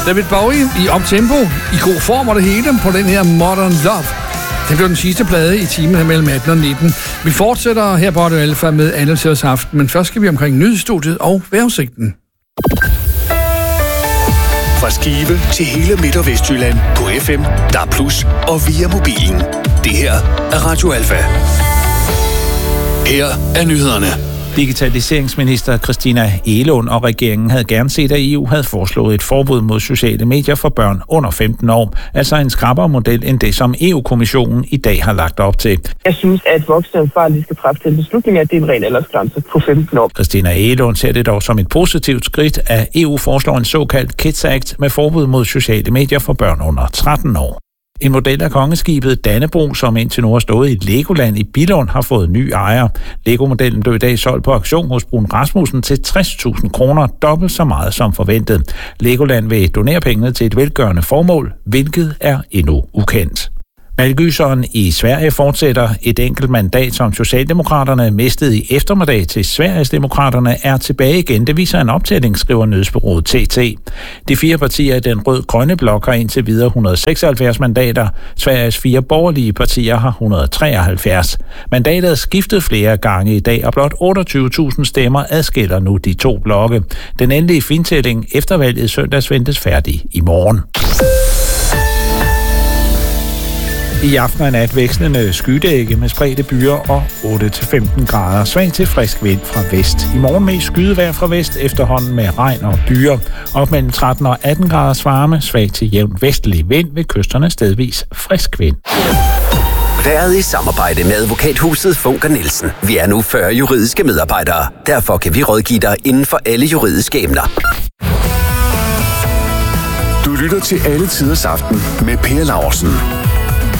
David Bowie i optempo, i god form og det hele på den her Modern Love. Det blev den sidste plade i timen mellem 18 og 19. Vi fortsætter her på Radio Alfa med Alle Tiders Aften, men først skal vi omkring nyhedsstudiet og vejrudsigten. Fra Skive til hele Midt- og Vestjylland på FM, DAB+ og via mobilen. Det her er Radio Alfa. Her er nyhederne. Digitaliseringsminister Christina Egelund og regeringen havde gerne set, at EU havde foreslået et forbud mod sociale medier for børn under 15 år. Altså en skrappere model end det, som EU-kommissionen i dag har lagt op til. Jeg synes, at voksne ansvarlige skal træffe den beslutning, at det er en ren aldersgrænse på 15 år. Christina Egelund ser det dog som et positivt skridt, at EU foreslår en såkaldt Kids Act med forbud mod sociale medier for børn under 13 år. En model af kongeskibet Dannebrog, som indtil nu har stået i Legoland i Billund, har fået ny ejer. Lego-modellen blev i dag solgt på auktion hos Brun Rasmussen til 60.000 kroner, dobbelt så meget som forventet. Legoland vil donere pengene til et velgørende formål, hvilket er endnu ukendt. Valggyseren i Sverige fortsætter. Et enkelt mandat, som Socialdemokraterne mistede i eftermiddag til Sverigesdemokraterne, er tilbage igen. Det viser en optælling, skriver nyhedsbureauet TT. De 4 partier i den rød-grønne blok har indtil videre 176 mandater. Sveriges 4 borgerlige partier har 173. Mandatet er skiftet flere gange i dag, og blot 28.000 stemmer adskiller nu de 2 blokke. Den endelige fintælling efter valget søndags ventes færdig i morgen. I aften og nat vekslende skydække med spredte byer og 8-15 grader. Svag til frisk vind fra vest. I morgen mest skydevejr fra vest, efterhånden med regn og byer. Op mellem 13 og 18 graders varme. Svag til jævn vestlig vind ved kysterne stedvis frisk vind. Været i samarbejde med advokathuset Funker Nielsen. Vi er nu 40 juridiske medarbejdere. Derfor kan vi rådgive dig inden for alle juridiske emner. Du lytter til Alle Tiders Aften med Per Laursen.